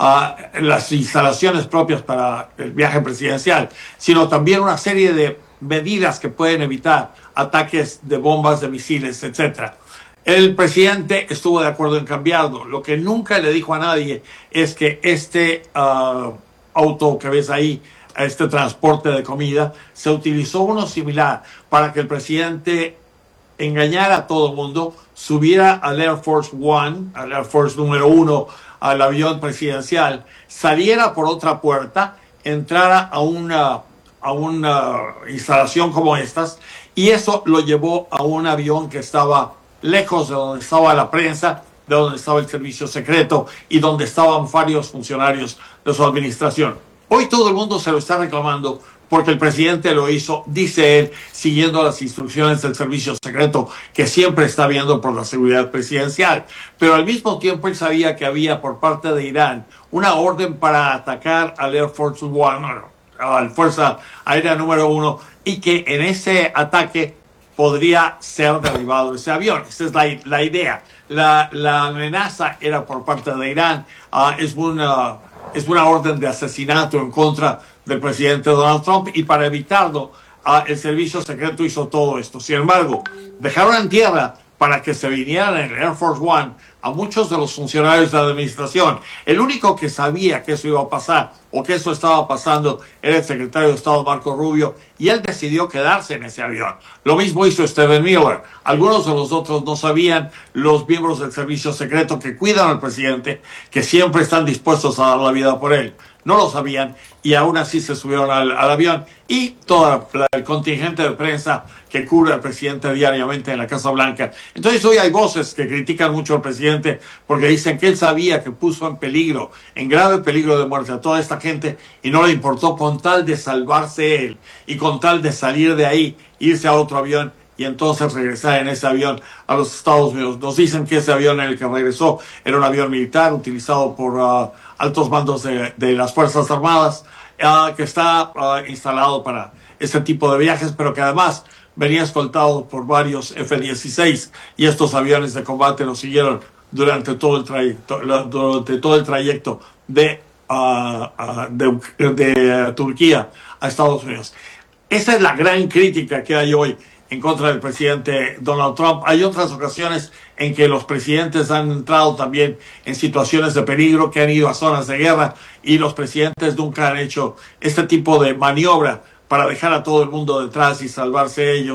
uh, las instalaciones propias para el viaje presidencial, sino también una serie de medidas que pueden evitar ataques de bombas, de misiles, etcétera. El presidente estuvo de acuerdo en cambiarlo. Lo que nunca le dijo a nadie es que este uh, auto que ves ahí, este transporte de comida, se utilizó uno similar para que el presidente engañara a todo el mundo, subiera al Air Force One, al Air Force número uno, al avión presidencial, saliera por otra puerta, entrara a una, a una instalación como estas, y eso lo llevó a un avión que estaba lejos de donde estaba la prensa, de donde estaba el servicio secreto y donde estaban varios funcionarios de su administración. Hoy todo el mundo se lo está reclamando porque el presidente lo hizo, dice él, siguiendo las instrucciones del servicio secreto que siempre está viendo por la seguridad presidencial. Pero al mismo tiempo él sabía que había por parte de Irán una orden para atacar al Air Force One, a la Fuerza Aérea número uno, y que en ese ataque podría ser derribado ese avión. Esa es la, la idea. La, la amenaza era por parte de Irán. Uh, es, una, es una orden de asesinato en contra del presidente Donald Trump, y para evitarlo, uh, el servicio secreto hizo todo esto. Sin embargo, dejaron en tierra para que se vinieran en el Air Force One a muchos de los funcionarios de la administración. El único que sabía que eso iba a pasar o que eso estaba pasando era el secretario de Estado Marco Rubio, y él decidió quedarse en ese avión. Lo mismo hizo Stephen Miller. Algunos de los otros no sabían, los miembros del servicio secreto que cuidan al presidente, que siempre están dispuestos a dar la vida por él. No lo sabían y aún así se subieron al, al avión, y todo el contingente de prensa que cubre al presidente diariamente en la Casa Blanca. Entonces hoy hay voces que critican mucho al presidente porque dicen que él sabía que puso en peligro, en grave peligro de muerte a toda esta gente, y no le importó con tal de salvarse él y con tal de salir de ahí, irse a otro avión y entonces regresar en ese avión a los Estados Unidos. Nos dicen que ese avión en el que regresó era un avión militar utilizado por uh, altos mandos de, de las Fuerzas Armadas, uh, que está uh, instalado para este tipo de viajes, pero que además venía escoltado por varios F dieciséis, y estos aviones de combate lo siguieron durante todo el trayecto, durante todo el trayecto de, uh, uh, de, de Turquía a Estados Unidos. Esa es la gran crítica que hay hoy en contra del presidente Donald Trump. Hay otras ocasiones en que los presidentes han entrado también en situaciones de peligro, que han ido a zonas de guerra, y los presidentes nunca han hecho este tipo de maniobra para dejar a todo el mundo detrás y salvarse ellos.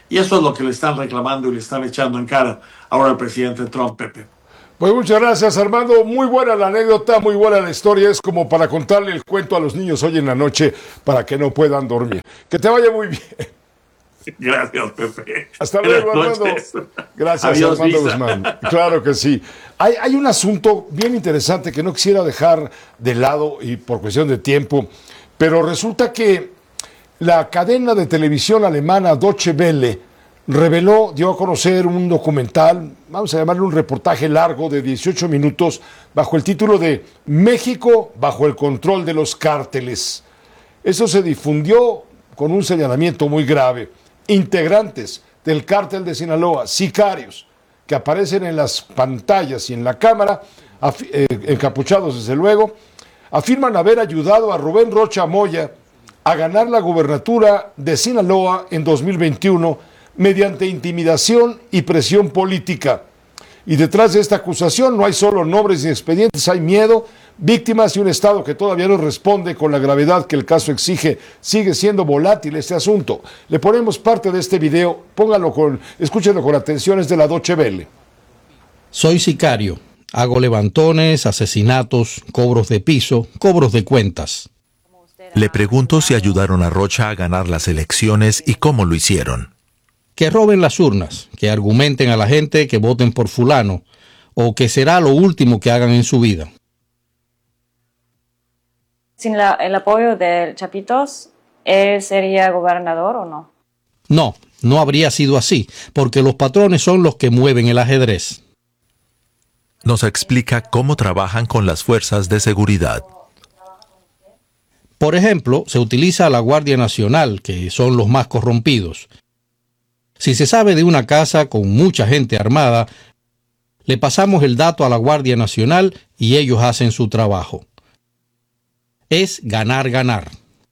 Y eso es lo que le están reclamando y le están echando en cara ahora al presidente Trump, Pepe. Pues muchas gracias, Armando. Muy buena la anécdota, muy buena la historia. Es como para contarle el cuento a los niños hoy en la noche para que no puedan dormir. Que te vaya muy bien. Gracias, Pepe. Hasta luego, Armando. Gracias, Adiós, Armando Visa. Guzmán. Claro que sí. Hay, hay un asunto bien interesante que no quisiera dejar de lado y por cuestión de tiempo, pero resulta que la cadena de televisión alemana Deutsche Welle reveló, dio a conocer un documental, vamos a llamarle un reportaje largo de dieciocho minutos, bajo el título de México bajo el control de los cárteles. Eso se difundió con un señalamiento muy grave. Integrantes del cártel de Sinaloa, sicarios, que aparecen en las pantallas y en la cámara, eh, encapuchados desde luego, afirman haber ayudado a Rubén Rocha Moya a ganar la gubernatura de Sinaloa en dos mil veintiuno mediante intimidación y presión política. Y detrás de esta acusación no hay solo nombres ni expedientes, hay miedo, víctimas y un Estado que todavía no responde con la gravedad que el caso exige. Sigue siendo volátil este asunto. Le ponemos parte de este video, póngalo con, escúchenlo con atención, es de la Deutsche Welle. Soy sicario, hago levantones, asesinatos, cobros de piso, cobros de cuentas. Le pregunto si ayudaron a Rocha a ganar las elecciones y cómo lo hicieron. Que roben las urnas, que argumenten a la gente que voten por fulano, o que será lo último que hagan en su vida. Sin la, el apoyo de Chapitos, ¿él sería gobernador o no? No, no habría sido así, porque los patrones son los que mueven el ajedrez. Nos explica cómo trabajan con las fuerzas de seguridad. Por ejemplo, se utiliza a la Guardia Nacional, que son los más corrompidos. Si se sabe de una casa con mucha gente armada, le pasamos el dato a la Guardia Nacional y ellos hacen su trabajo. Es ganar, ganar.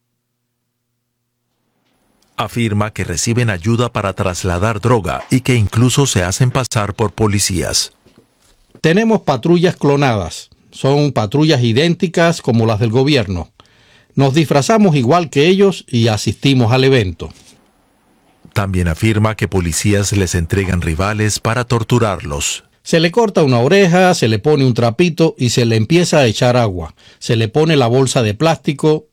Afirma que reciben ayuda para trasladar droga y que incluso se hacen pasar por policías. Tenemos patrullas clonadas. Son patrullas idénticas como las del gobierno. Nos disfrazamos igual que ellos y asistimos al evento. También afirma que policías les entregan rivales para torturarlos. Se le corta una oreja, se le pone un trapito y se le empieza a echar agua. Se le pone la bolsa de plástico.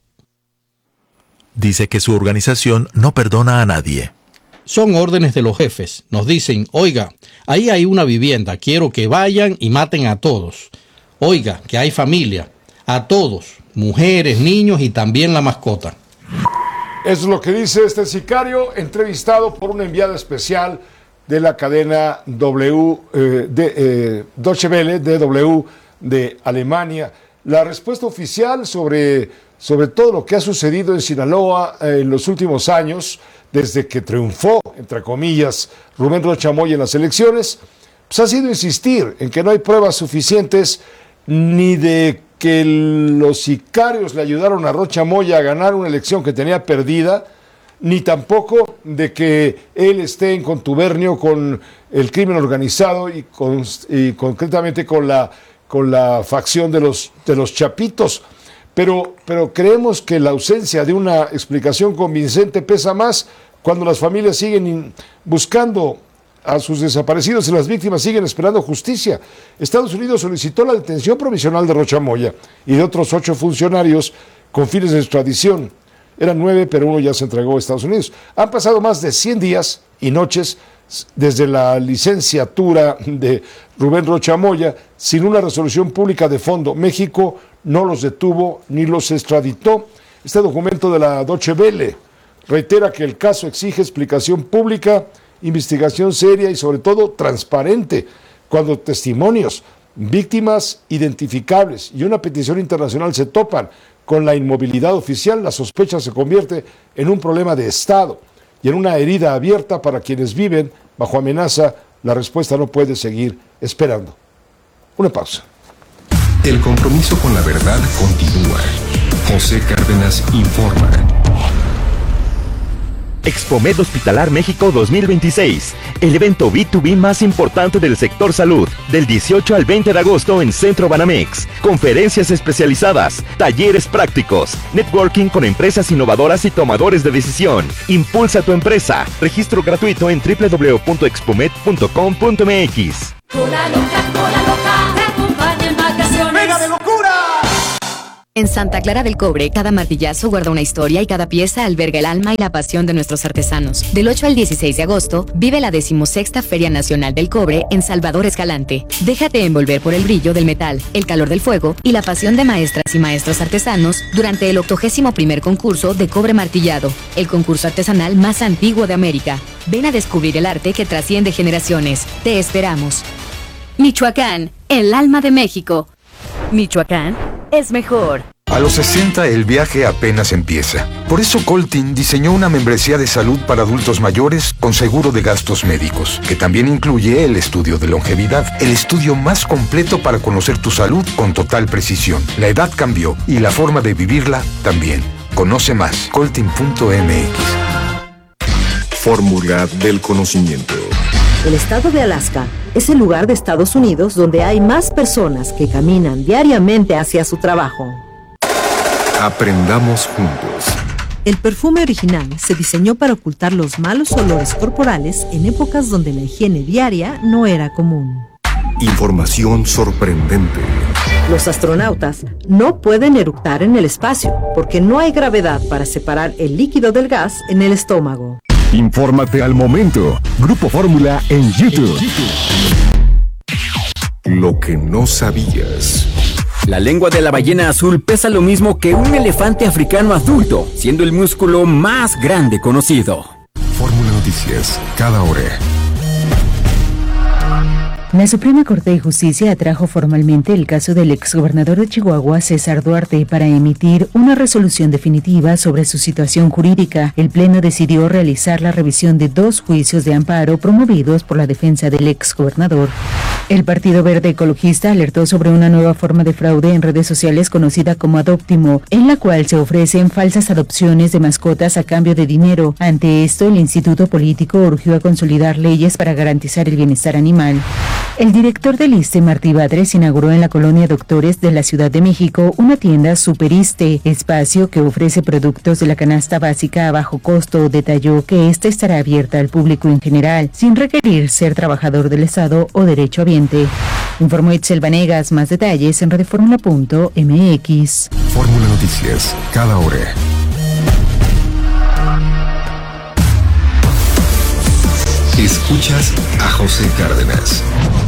Dice que su organización no perdona a nadie. Son órdenes de los jefes. Nos dicen, oiga, ahí hay una vivienda, quiero que vayan y maten a todos. Oiga, que hay familia, a todos, mujeres, niños y también la mascota. Eso es lo que dice este sicario, entrevistado por una enviada especial de la cadena W, eh, de, eh, Deutsche Welle, D W de Alemania. La respuesta oficial sobre, sobre todo lo que ha sucedido en Sinaloa eh, en los últimos años, desde que triunfó, entre comillas, Rubén Rocha Moya en las elecciones, pues ha sido insistir en que no hay pruebas suficientes ni de que los sicarios le ayudaron a Rocha Moya a ganar una elección que tenía perdida, ni tampoco de que él esté en contubernio con el crimen organizado y, con, y concretamente con la, con la facción de los, de los Chapitos. Pero, pero creemos que la ausencia de una explicación convincente pesa más cuando las familias siguen buscando a sus desaparecidos y las víctimas siguen esperando justicia. Estados Unidos solicitó la detención provisional de Rocha Moya y de otros ocho funcionarios con fines de extradición. Eran nueve, pero uno ya se entregó a Estados Unidos. Han pasado más de cien días y noches desde la licenciatura de Rubén Rocha Moya sin una resolución pública de fondo. México no los detuvo ni los extraditó. Este documento de la Deutsche Welle reitera que el caso exige explicación pública, investigación seria y sobre todo transparente, cuando testimonios, víctimas identificables y una petición internacional se topan con la inmovilidad oficial, la sospecha se convierte en un problema de Estado y en una herida abierta para quienes viven bajo amenaza. La respuesta no puede seguir esperando. Una pausa. El compromiso con la verdad continúa. José Cárdenas informa. Expomed Hospitalar México dos mil veintiséis, el evento B dos B más importante del sector salud, del dieciocho al veinte de agosto en Centro Banamex. Conferencias especializadas, talleres prácticos, networking con empresas innovadoras y tomadores de decisión. Impulsa tu empresa. Registro gratuito en doble u doble u doble u punto expomed punto com punto m x. Cola loca, cola loca, te acompaña en vacaciones. ¡Venga de locura! En Santa Clara del Cobre, cada martillazo guarda una historia y cada pieza alberga el alma y la pasión de nuestros artesanos. Del ocho al dieciséis de agosto, vive la decimosexta Feria Nacional del Cobre en Salvador Escalante. Déjate envolver por el brillo del metal, el calor del fuego y la pasión de maestras y maestros artesanos durante el octogésimo primer concurso de cobre martillado, el concurso artesanal más antiguo de América. Ven a descubrir el arte que trasciende generaciones. Te esperamos. Michoacán, el alma de México. Michoacán es mejor. A los sesenta el viaje apenas empieza. Por eso Coltin diseñó una membresía de salud para adultos mayores con seguro de gastos médicos, que también incluye el estudio de longevidad, el estudio más completo para conocer tu salud con total precisión. La edad cambió y la forma de vivirla también. Conoce más, coltin punto m x. Fórmula del conocimiento. El estado de Alaska es el lugar de Estados Unidos donde hay más personas que caminan diariamente hacia su trabajo. Aprendamos juntos. El perfume original se diseñó para ocultar los malos olores corporales en épocas donde la higiene diaria no era común. Información sorprendente. Los astronautas no pueden eructar en el espacio porque no hay gravedad para separar el líquido del gas en el estómago. Infórmate al momento. Grupo Fórmula en YouTube. Lo que no sabías. La lengua de la ballena azul pesa lo mismo que un elefante africano adulto, siendo el músculo más grande conocido. Fórmula Noticias, cada hora. La Suprema Corte de Justicia atrajo formalmente el caso del exgobernador de Chihuahua, César Duarte, para emitir una resolución definitiva sobre su situación jurídica. El Pleno decidió realizar la revisión de dos juicios de amparo promovidos por la defensa del exgobernador. El Partido Verde Ecologista alertó sobre una nueva forma de fraude en redes sociales conocida como Adóptimo, en la cual se ofrecen falsas adopciones de mascotas a cambio de dinero. Ante esto, el Instituto Político urgió a consolidar leyes para garantizar el bienestar animal. El director del ISSSTE, Martí Batres, inauguró en la colonia Doctores de la Ciudad de México una tienda Superiste, espacio que ofrece productos de la canasta básica a bajo costo. Detalló que esta estará abierta al público en general, sin requerir ser trabajador del Estado o derechohabiente. Informó Itzel Vanegas. Más detalles en radioformula punto m x. Fórmula Noticias, cada hora. Escuchas a José Cárdenas.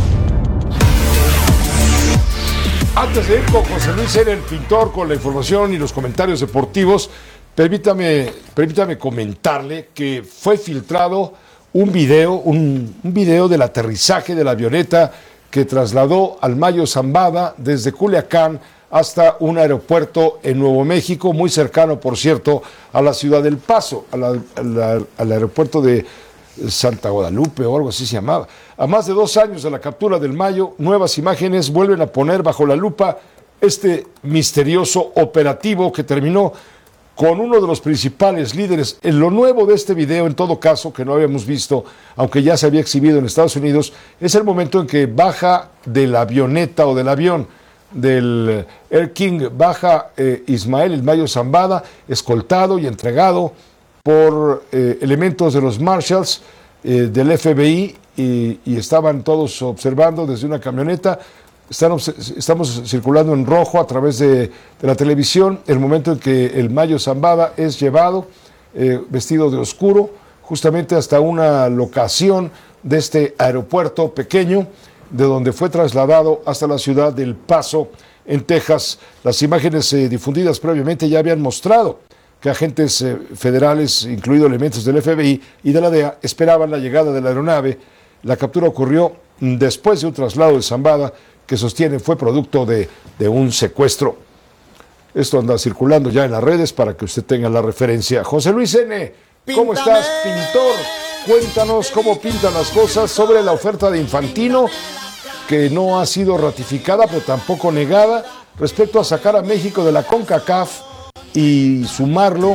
Antes de ir con José Luis N., el pintor, con la información y los comentarios deportivos, permítame, permítame comentarle que fue filtrado un video, un, un video del aterrizaje de la avioneta que trasladó al Mayo Zambada desde Culiacán hasta un aeropuerto en Nuevo México, muy cercano, por cierto, a la ciudad del Paso, a la, a la, al aeropuerto de Santa Guadalupe o algo así se llamaba. A más de dos años de la captura del Mayo, nuevas imágenes vuelven a poner bajo la lupa este misterioso operativo que terminó con uno de los principales líderes. En lo nuevo de este video, en todo caso, que no habíamos visto, aunque ya se había exhibido en Estados Unidos, es el momento en que baja de la avioneta o del avión del Air King, baja eh, Ismael El Mayo Zambada, escoltado y entregado por eh, elementos de los Marshalls, eh, del F B I, y, y estaban todos observando desde una camioneta. Están, estamos circulando en rojo a través de, de la televisión el momento en que el Mayo Zambada es llevado eh, vestido de oscuro justamente hasta una locación de este aeropuerto pequeño, de donde fue trasladado hasta la ciudad del Paso, en Texas. Las imágenes eh, difundidas previamente ya habían mostrado que agentes eh, federales, incluidos elementos del F B I y de la D E A, esperaban la llegada de la aeronave. La captura ocurrió después de un traslado de Zambada que sostiene fue producto de, de un secuestro. Esto anda circulando ya en las redes para que usted tenga la referencia. José Luis N., ¿cómo Píntame. estás, pintor? Cuéntanos cómo pintan las cosas sobre la oferta de Infantino, que no ha sido ratificada, pero tampoco negada, respecto a sacar a México de la CONCACAF y sumarlo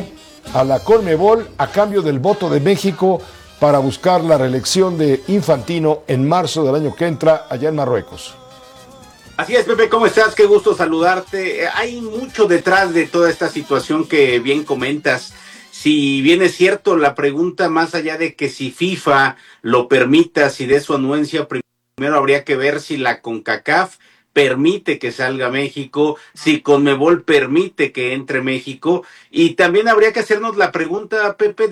a la Conmebol a cambio del voto de México para buscar la reelección de Infantino en marzo del año que entra allá en Marruecos. Así es, Pepe, ¿cómo estás? Qué gusto saludarte. Eh, Hay mucho detrás de toda esta situación que bien comentas. Si bien es cierto, la pregunta más allá de que si FIFA lo permita, si de su anuencia, primero habría que ver si la CONCACAF permite que salga México, si Conmebol permite que entre México, y también habría que hacernos la pregunta, Pepe,